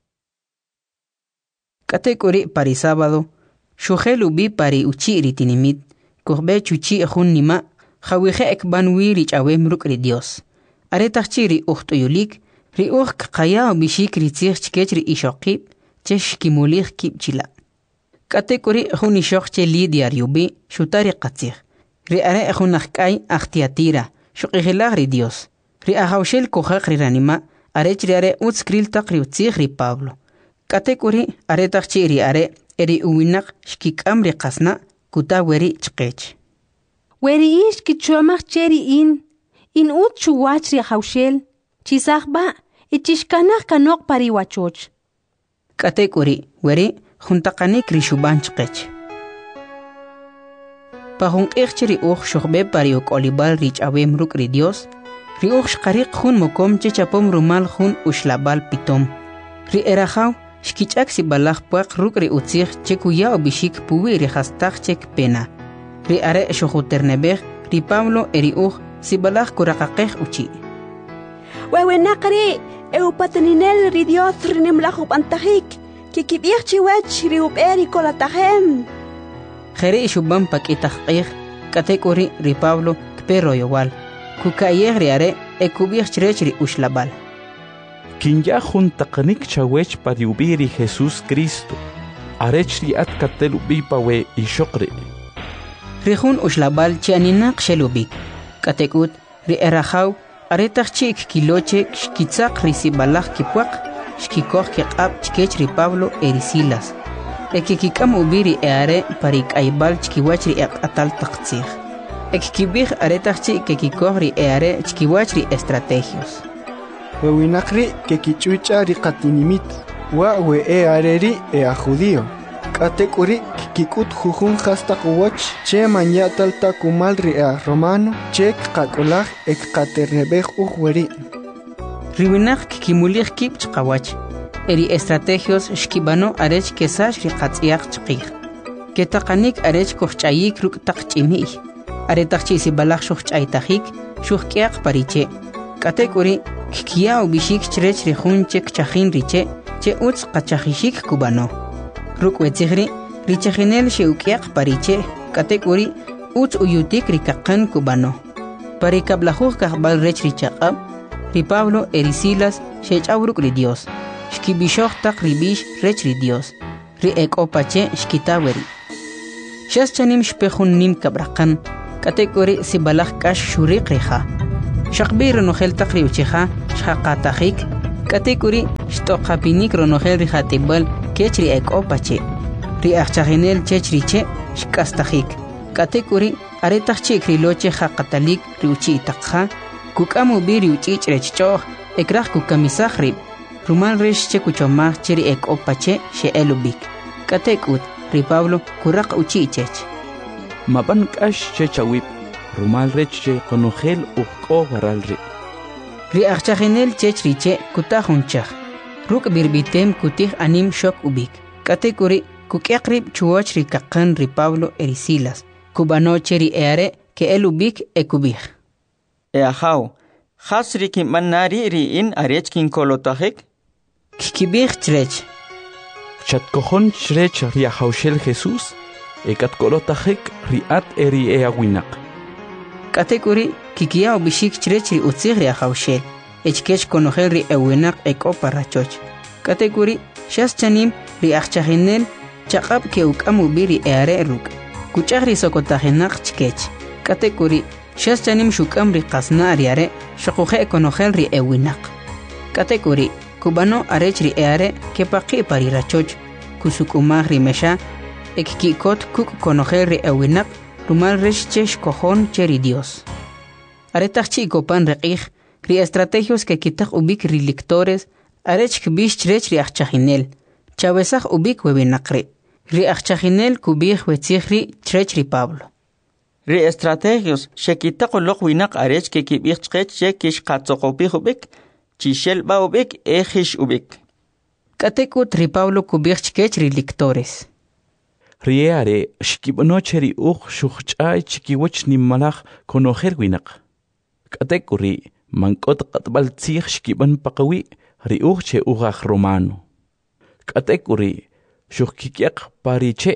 Katekuri pari sábado. Shujel ubi pari uchiri tinimit. Korbe chuchi ejun nima. Jawije ekban wiri chawem rukri Dios. Aretachiri uhtuyulik. Ri kaya ubishik ritzich chikechri ishokib. Chesh kimulich kipchila. Katekuri junishokche lidiar yubi, shutari qatzich. Ri are junachkai achtiatira, shuqihilag ri Dios. Ri ahaushel kohak ri ranima, arech ri are utskril takri utzich ri Pablo. Katekuri are takchi ri are, eri uwinak shkikam ri qasna, kuta weri chqech. Weri ish kichuamach cheri in ut chuwach ri ahaushel, chisachba, ichishkanach kanok pari wachoch. Katekuri, weri, juntaqanik rishuban chqech. Pahun ichri shukbe pari olibal rich awem ruk ri Dios, ri shqariq jun mokom chapom rumal jun ushlabal pitom. Ri erajaw, shkichak si balaj puaq ruk ri utzich chekuya obishik puwi ri hastaq chek pena. Ri are shujuternebej, ri Pablo eri si balaj kuraqaqej uchi. Wewenaqri, Eupataninel ri Dios rinimlajub antajik, kikibich chiwech riuberi kolatajem. Jere shubam pakitaqij, katekuri ri Pablo kpero yowal, kukayej ri are ekubich chrech ri ushlabal. Kinya juntaqanik chawech pariubiri Jesús Cristo, arech ri atkatel ubipa we ishokri. Rijun ushlabal chianinak shelubik, katekut ri erajaw aretach chik kiloche shkitzaq risibalaj kipuaq shkikoh kiqab chkech ri Pablo erisilas. Ekikikam ubiri eare parik aibal chkiwach ri atal taqtzij. Ekikibij aretach chik kekikoh ri eare chkiwach ri estrategios. Wewinakri kekichucha ri qatinimit wa we eare ri a judío. Katekuri kikut jujun hastaq wach che manyatal takumal ri a romano che qakolaj ekqaternebej weri. Riwinak kikimulich kip chqawach. Eri estrategios shkibano arech kesash ri qatziyaq chqij. Ketaqanik arech kohchayik ruk taqchimij. Aretaqchi si balaj shuchaytajik shuhkiaq pariche. Katekuri kikia ubishik chrech ri jun chek chajin riche che utz qachajishik kubano. Rukwetihri, richajinel sheukiaq pariche, katekuri, utz uyutik rikaqan kubano. Parikablajuj kahbal rech richaqab, ri Pablo erisilas shechauruk ri Dios. Shkibishoj tak ribish rech ri Dios. ri ekopache shkitaweri. Shas chanim shpehun nim kabrakan, kategori si balak kash shurik riha. Shakbi ronohel takri uchiha, shakatahik, kategori shtokapinik ronohel rihatibal kechri ekopache. Ri achachinel chechriche shkastahik. Kategori aretachik riloche hakatalik riuchi itakha, kukamu biri uchich rechchoh, ekrach kukamisahri. Rumal resh che kuchomah cheri ekopache she elubik. Katekut ri Pablo kurak uchichech. Maban kash che chawip. Rumal reche konogel uko waralri. Ri achachinel chechriche kutahunchach. Ruk birbitem kutih anim shok ubik. Katekuri kukekrib chuoch ri kakan ri Pablo erisilas. Kubano cheri eare ke elubik ekubik. Eahau. Hasri kim manari ri in arech kin kolotahik. Kikibik trech. Chatkohon chrech riahaushel Jesús. Ekatkolotahik riat eri eawinak. Kategori kikia obishik chirechri utzig ri ahaushel. Echkech konogel ri ewinak ekopa rachoch. Kategori shas chanim ri achachinel chaqab ke ukamu biri eare ruk. Kuchagri sokotajenak chkech. Kategori shas chanim shukam ri qasna ariare shakuje konogel ri ewinak. Kategori kubano arech ri eare ke paqi pari rachoch. Kusukumag ri mesha ekkikot kuk konogel ri ewinak. Rumal rechesh cojon cheri Dios. Aretach chico pan reqij, ri estrategios que quitaj ubik ri lectores, arech kbish trech ri achachinel, chavesaj ubik webinakre, ri achachinel kubij wetzihri trech ri Pablo. Ri estrategios she quitaj olok winak arech que kibich trech che kish katzokopij ubik, chishel ba ubik ejish ubik. Katekut ri Pablo kubij chkech ri lectores. Riare shkibono cheri shuchai chikiwach nimmalach konoher winak. Katekuri mankot qatbal tzich shkiban paqawi ri che ugach romano. Katekuri shukkikiak pariche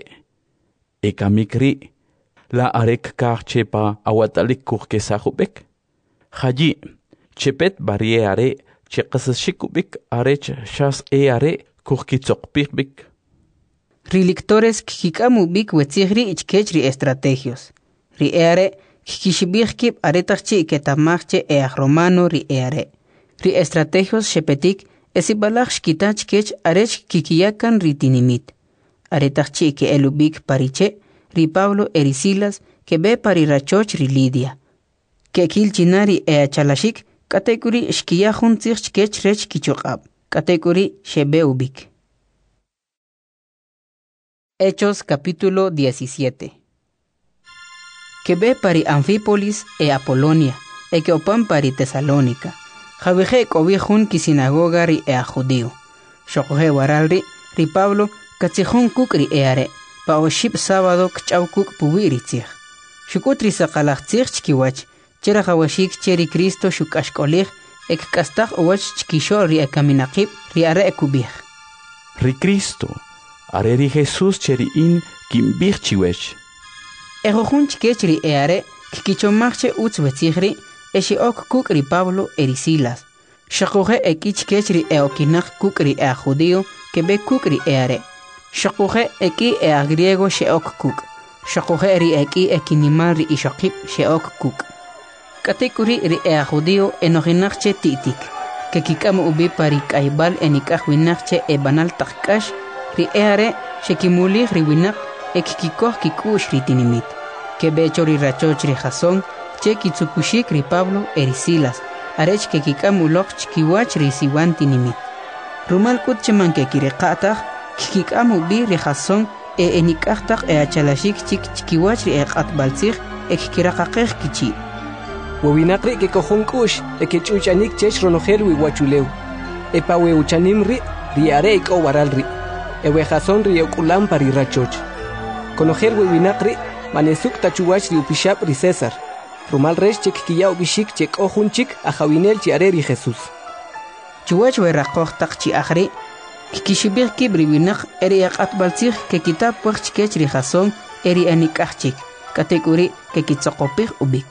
ekamikri la arek karche pa awatalik kurkesahubek. Haji chepet barriere chekasashikubik arech shas eare kurkitzokpikbik. Rilictores kikamu bik wetzihri ichkechri estrategios. Ri eare kikishibihkib aretachchi ketamachche each romano ri eare. Ri estrategios shepetik esibalach shkitach kech arech kikiyakan ri tinimit. Aretachchi ke elubik pariche ri Pablo erisilas ke be parirachoch ri Lidia. Ke kilchinari chalashik kategori shkiyahun tzich kech rech kichokab. Kategori shebe ubik. Hechos capítulo 17. Que ve pari Anfípolis e Apolonia, e que opan pari Tesalónica. Javije cobijun ki sinagoga ri e a judío. Shokoje waralri, ri Pablo, katzijun kuk ri eare, pa oship sábado kchaw kuk puwiri tzich. Shukutri sakalach tzich chkiwach, chera jawashik cheri Cristo shukashkolich, ek kastaj owach chkisho ri e kaminakib ri are e kubij. Ri Cristo. Areri Jesús cheri in kimbich chiwech. Ejojun chkechri eare kikichomachche utzwetzihri eshi ok kuk ri Pablo erisilas. Shakoje eki chkechri eokinach kuk ri ea judío que be kuk ri eare. Shakoje eki ea griego she ok kuk. Shakoje ri eki ekinimal ri ishokip she ok kuk. Katekuri ri ea judío enojinachche titik. Que kikamu ubi pari kaibal enikaj winachche e banal takkash. Ri eare shekimuli riwinak ekikikoh kikush ri tinimit. Que becho ri rachoch ri Jasón che kitsukushik ri Pablo erisilas. Arech que kikamulok chkiwach ri siwan tinimit. Rumal kut cheman que kirekatach kikikamu bi ri Jasón e enikachtak e achalashik chik chkiwach ri ekatbalzich ekkirakakech kichi. Wawinakri que cojon kush e que chuchanik chech ronojel wi wachuleu. E pawe uchanim ri riare iko waralri. Ewe Jasón ri okulam pari rachoch. Conojer webinakri manesuk tachuwach ri upishap ri César. Rumal resh chek kiya ubishik chek ojunchik a jawinel chiare ri Jesús. Chuwach weraqoj tak chi akhri kikishibir kibri winak eri aqatbalzich ke kitab puach kech ri Jasón eri anikachik kategori ke kitsaqopih ubik.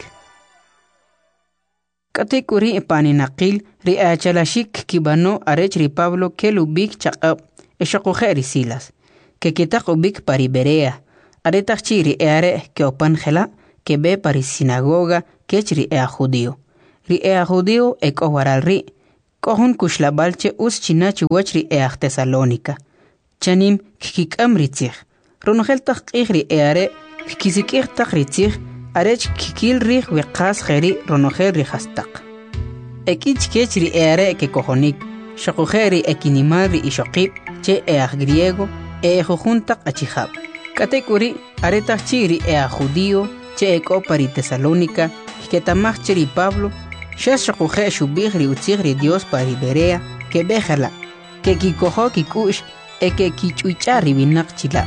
Kategori paninaqil ri achalashik kibano arech ri Pablo kelubik chaqab eshaqoje erisilas. que kitaq ubik pari Berea. Aretaq chi ri are que opan gela que be pari sinagoga que ri judío. Ri judío ek owaral ri. Kohun kushlabalche us chinachi wach ri Tesalónica. Chanim kikikam ritzig. Ronogel taq ri are kikizikir taq ritzig. Arech kikil ri weqas kheri ronogel ri hastaq. Ekich kech ri are que kohonik. Shokujeri ekinimal ri ishoqib che griego jujuntaq achihab. Katekuri aretaq chiri judío che eko pari Tesalónica que tamaj chiri Pablo shas shokuje shubig ri utzig ri Dios pari Berea que bejala que kikojo kikush que kichuicha ri binaq chila.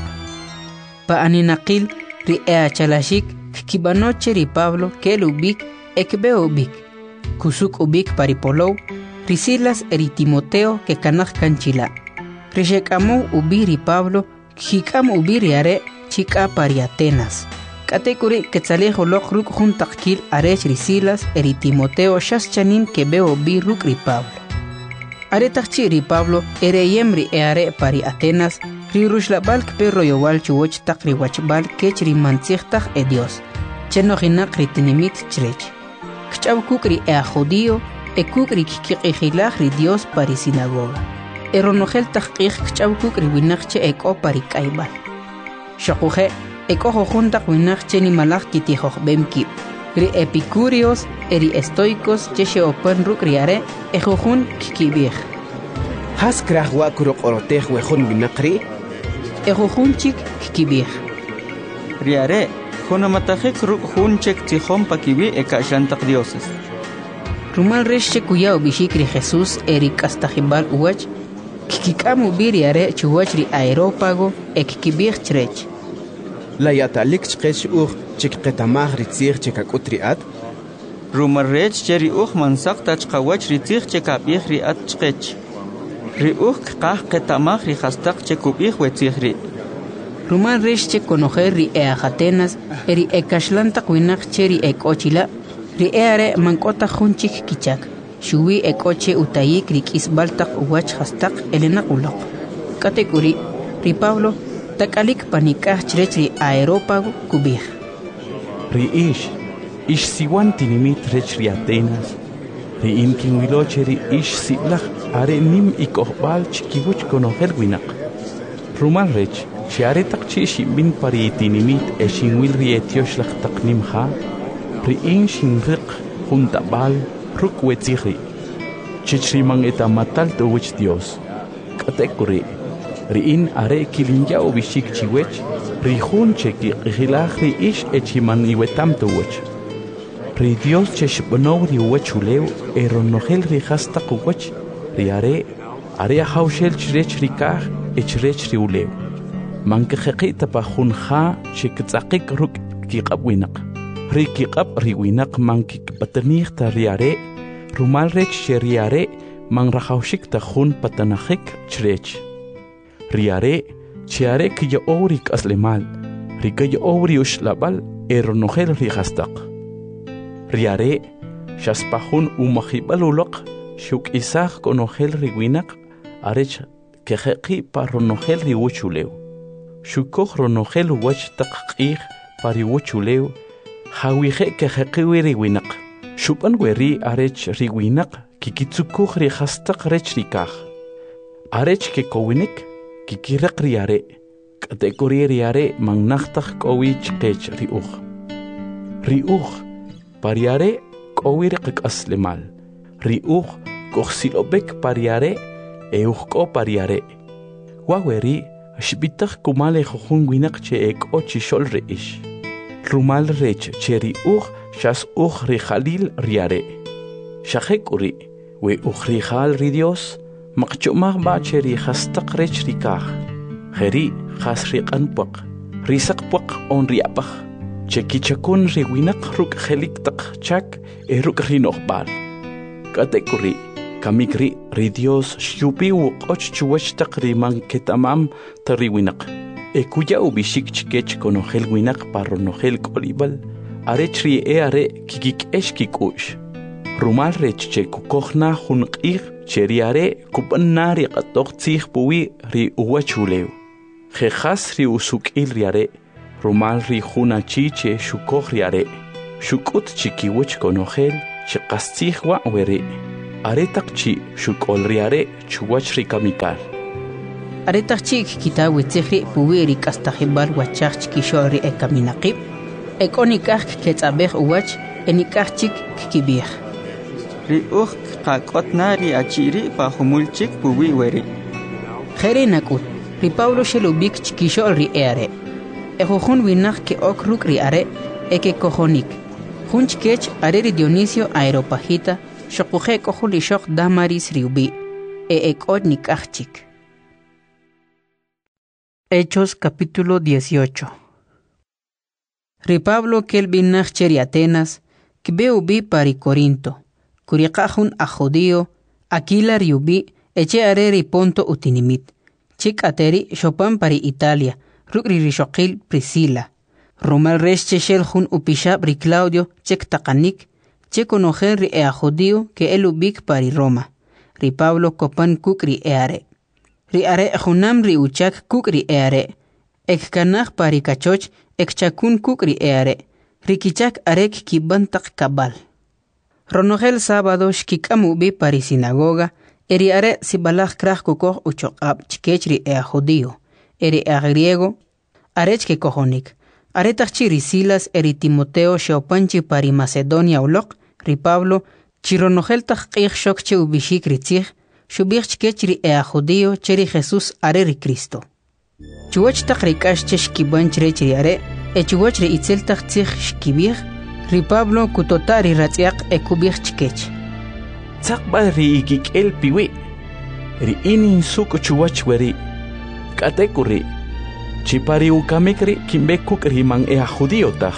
Pa aninaqil ri chalashik kibanoche ri Pablo que lubik ekbe ubik kusuk ubik pari Polou ri Silas eri Timoteo que kanaj kanchila. Rishekamu ubiri Pablo Hikam ubiri are chica pari Atenas. Katekuri quetzalejo lok ruk juntaq kil arech ri Silas eri Timoteo shas chanin que veo bi ruk ri Pablo. Are taqchi ri Pablo ere yemri are pari Atenas ri rushlabalk perro yowal chuwoch taq ri wachbal kech ri mantzigtaq Dios. Cheno hinaq ri tinimit chrech. Kchaw kuk ri judío kuk ri kikiqilaj ri Dios pari sinagoga. Eronogel taqqiq kchaw kuk ri winaqche eko pari kaibal. Shokuje eko juntaq winaqche ni malaj kitijoj bemkib. Ri epicúreos eri estoicos che opan ruk ri are ejojun kikibij. Has kraj wa kuroqorotej wejun winaqri? Ejojun chik kikibij. Ri are junamatajek ruk junchek tijom pakibi ekashantaq dioses. Rumal reshe kuya bishik ri Jesús eri kastajibal uwach kikikamu biri are chuwach ri Aerópago kikibij chrech. La yatalik chqech chik qetamaj ritzig chekakut riat? Rumarrech cheri mansaq tachqawach ritzig chekabij riat chqech. Ri qaj qetamaj ri hastaq chekubij wetzig ri. Rumal resh che conocer ri Atenas eri ekashlantaq winaq cheri ekochila ri are mankota junchik kichak. Shuwi ekoche utayik ri kisbaltaq uwach hastaq elena uloq. Katekuri ri Pablo takalik panikaj chrech ri Aerópago kubij. Ri ish siwan tinimit rech ri Atenas. Ri inkinwiloche ri siblaj are nim ikohbal chikibuch conocer winaq. Rumal rech Chiare takchi shimbin pari tinimit shinwil ri etiosh lak taknim ha ri shinriq junta bal ruk wetzigri chichriman etamatal to wich Dios katekuri ri are kilinja obishik chiwech ri junche ki qilaj ri echiman iwetam to wich ri Dios cheshbno ri wechulew eronogel ri hasta quwach ri are haushel chrech ri kaj echrech ri ulew manke khaqita pa khunha chiktsaqik ruk kiqab winaq ri kiqab ri winaq manki pataniq ta riare rumal rech sheriare man rahawshik ta khun patanahik chrech riare chiare ki orik aslemal ri kay ori ushlabal eronogel ri hastaq riare shaspahun umahibalulaq shuk isaq konogel ri winaq arech kehaqi pa ronogel ri wuchulew Shukoj ronogel wach taqqiq pari wuchulew hawije kejeqiwi riwinaq shupan weri arech riwinaq kikitsukuj ri hastaq rech rikaj arech ke kowinik kikiraq riare katekori riare mangnaqtaq kowich qech riuj pariare kowir qaslemal riuj kohsilobek pariare euqo pariare waweri Shbitaq kumale khun winaq che ochi shol reish. Rumal rech cheri shas ri khalil riare. Shahekuri we ri khal ri Dios maqchumah ba cheri hastaq rech rikaj. Kheri khas ri qanpaq risaq paq on riapaq. Chekichakun ri winaq ruk khelik taq chak ruk ri noqbal. Katekuri Kamikri ri Dios shupi uqoch chuwach taqriman ketamam tariwinaq. Kuya ubishik chikech konogel winaq parronogel kolibal. Arech ri are kikik eshkikush. Rumal rech che kukohna hunqig cheriare kupanari qatoq tzig puwi ri uwachulew. jejas ri usukil riare, rumal ri juna chiche shukoj riare, shukut chikiwich konogel, chikastihwa were, aretak chi shukol riare, chuwach ri kamikal. Aretak chi kita witzihri puwiri kastajibal wachach chikishori ekaminaqib, ekonikaj ketzabej uwach, enikaj chik kibij. Ri qaqotna ri achiri pa humulchik puwi weri. Jere nakut, ri Pablo shelubik chikishol ri eare. Ejojun winaj ke okruk ri are, eke kojonik. Junchkech are ri Dionisio Aeropagita, shokuje kohuli shok damaris riubi, ekot nikachik. Hechos capítulo 18. Ri Pablo kelbinaj cheri Atenas, kbeubi pari Corinto. Kuriqajun a judío, Aquila riubi, eche areri Ponto utinimit. Chik ateri shopan pari Italia, rukri rishokil Priscila. Romal resche shelhun upishab ri Claudio, chek takanik, chek onojen ri a judío que elubik pari Roma. Ri Pablo kopan kuk ri eare. Ri are junam ri uchak kuk ri eare. Ek kanaj pari kachoch, ek chakun kuk ri eare. Rikichak arek kibantak kabal. Ronogel sábado shkikamubi pari sinagoga, eri are sibalaj kraj kukoh uchokab chikechri judío, eri griego, arech ke kojonik. Aretach ri Silas eri Timoteo sheopanchi pari Macedonia ulok, ri Pablo, chironogel tajqij shokche ubishik ritzij, shubich chikechri judío cheri Jesús are ri Cristo. Chuwach takrikash cheshkibanch rechri are, echuwach ri itzel tajtzij shkibij, ri Pablo kutotari ratziaq ekubich chikech. Tzakba ri ikikel piwi. Ri inin suk chuwach weri. Katekuri. Chipari ukamikri kimbekuk ri man judío taj.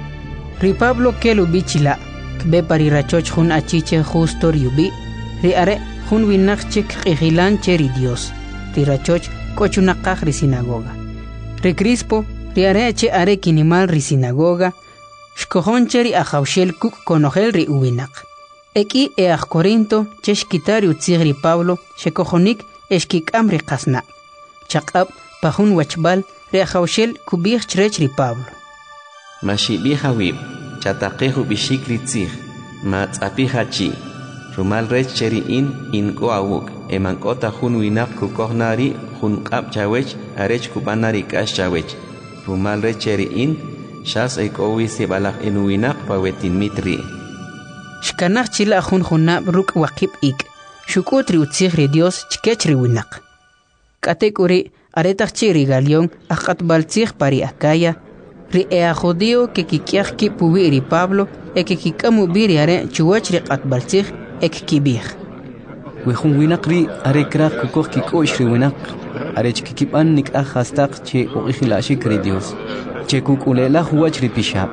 Ri Pablo kelu bichila. Kbe pari rachoch jun achiche justo riubi. Ri are jun winachchik qijilan cheri Dios. Ri rachoch kochunaqaj ri sinagoga. Ri Crispo ri are eche are kinimal ri sinagoga. Shkojoncheri a jaushel kuk konogel ri uwinak. Eki eaj Corinto cheshkitari utzigri Pablo shekojonik eshkikam ri qasna. Chaqab pajun wachbal ri a jaushel kubij chrech ri Pablo. Mashibi hawib, chatakehu bishikri tzig, matzapiha chi. Rumal rech cheri in go awuk, emankota jun winak kukohnari jun qab chawech arech kubanari kash chawech. Rumal rech cheri Shas ekowi sibalak inuwinak pawetin mitri. Shkanach chila jun junab ruk wakib ik. Shukutri utzigri Dios chikechri winak. Katekuri aretach chiri galion akatbaltzig pari Acaya. Ri judío que kikiach ki pubi ri Pablo e que kikamu biri are chuwachri katbaltzig ek kibij. Wejun winak ri are krak kukoh kikoshri winak. Are chkikipan nik ajastak che uikhilashik ri Dios. Chekukulela huachri pishab.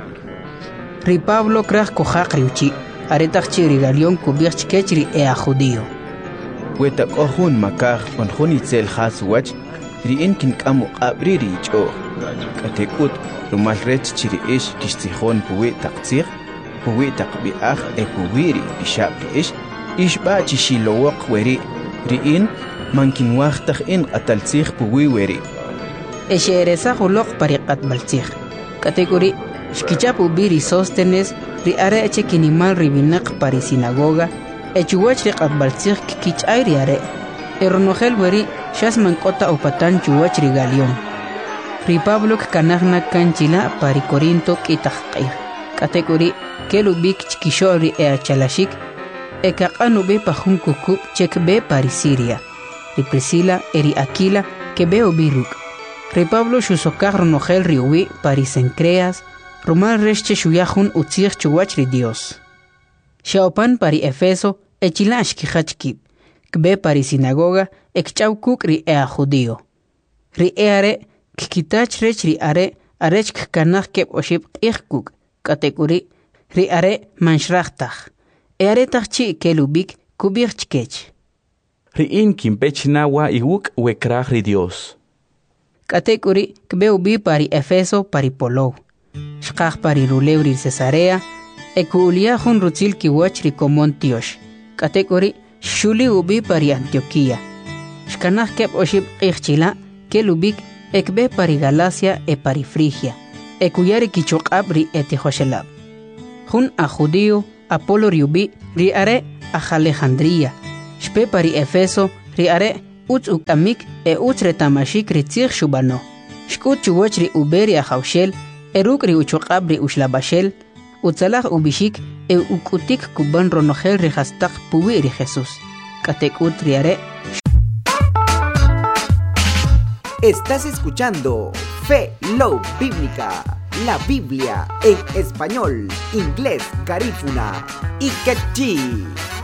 Ri Pablo kraj kojaqri uchi, aretach chiri galion kubich chikechri judío. Weta kohun makaj onjun itzel has wach, ri inkin kamu qabri ri cho. Katekut rumal rech chiri ish kistihon puwi takzir, puwi takbiach puwiri pishab ri ish ba chishilowok weri, ri in mankin wachtak in atalzig puwi weri. Eshereza hulok pariqat baltzig. Kategori shkichapu biri Sóstenes ri are eche kinimal ribinak pari sinagoga echuwach riqat baltzig kikichay ri are. Eronogel weri shas mankota upatan chuwach ri Galión. Ri Pablo kanagna kanchila pari Corinto kitaqqir. Kategori kelubik chkishol ri chalashik ekaqanu be pajun kukub chek be pari Siria. Ri Priscila eri Aquila que veo biruk. Ri Pablo shusokaj ronogel riuwi pari Cencreas, rumal resche shuyajun utzig chuwach ri Dios. Shaopan pari Efeso, echilash kijachkib, kbe pari sinagoga, ekchaukuk ri judío. Ri are, kikitach rech ri are, arech kanach keb oshib ikkuk, kategori, ri are manshrachtaj. Are tachchi kelubik kubich chkech. Ri in kimpech nawa iwuk wekraj ri Dios. Kategori kbeubi pari Efeso pari Polou. Shkaj pari Rulebri Cesarea, ekulia jun rutzil kiwach ri komon tiosh. Kategori shuli ubi pari Antioquía. Shkanaj keb oshib ichchila, kelubik ekbe pari Galacia e pari Frigia, ekuyari kichuqab ri etihoshelab. Jun a judío, Apolo riubi, ri are a Alejandría, shpe pari Efeso, ri are uts ukamik e uts retamashik ri tzig shubano. Shkut chuwach ri uberi a jaushel, eruk ri uchuqab ri ushlabashel, utzalag ubishik e ukutik kuban ronogel ri hastak puwi ri Jesús. Katekut ri are. Estás escuchando Fe Love Bíblica, la Biblia en español, inglés, garífuna y quechí.